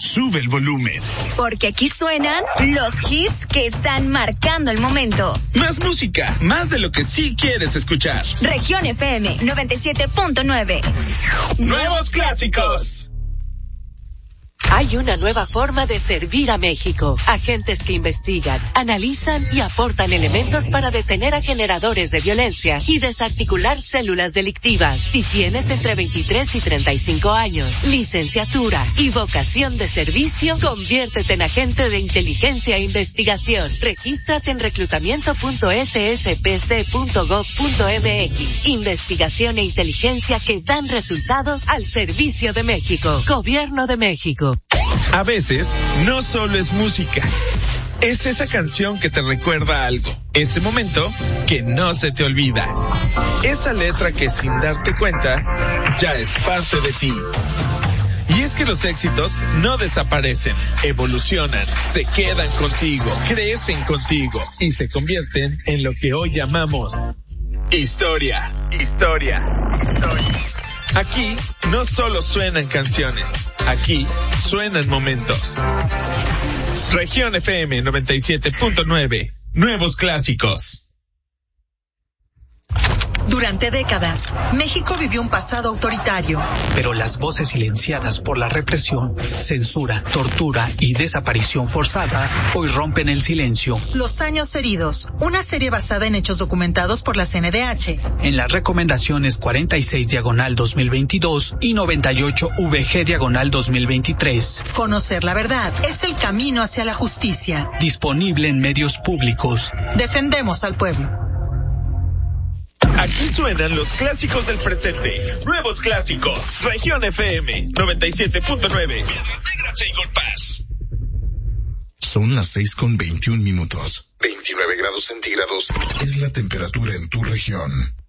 sube el volumen. Porque aquí suenan los hits que están marcando el momento. Más música, más de lo que sí quieres escuchar. Región FM 97.9. Nuevos clásicos. Hay una nueva forma de servir a México. Agentes que investigan, analizan y aportan elementos para detener a generadores de violencia y desarticular células delictivas. Si tienes entre 23 y 35 años, licenciatura y vocación de servicio, conviértete en agente de inteligencia e investigación. Regístrate en reclutamiento.sspc.gov.mx. Investigación e inteligencia que dan resultados al servicio de México. Gobierno de México. A veces, no solo es música. Es esa canción que te recuerda algo. Ese momento que no se te olvida. Esa letra que sin darte cuenta, ya es parte de ti. Y es que los éxitos no desaparecen, evolucionan, se quedan contigo, crecen contigo y se convierten en lo que hoy llamamos historia. Aquí no solo suenan canciones, aquí suenan momentos. Región FM 97.9, nuevos clásicos. Durante décadas, México vivió un pasado autoritario. Pero las voces silenciadas por la represión, censura, tortura y desaparición forzada hoy rompen el silencio. Los años heridos, una serie basada en hechos documentados por la CNDH. En las recomendaciones 46/2022 y 98/VG/2023. Conocer la verdad es el camino hacia la justicia. Disponible en medios públicos. Defendemos al pueblo. Aquí suenan los clásicos del presente. Nuevos clásicos. Región FM 97.9. Son las 6:21. 29 grados centígrados es la temperatura en tu región.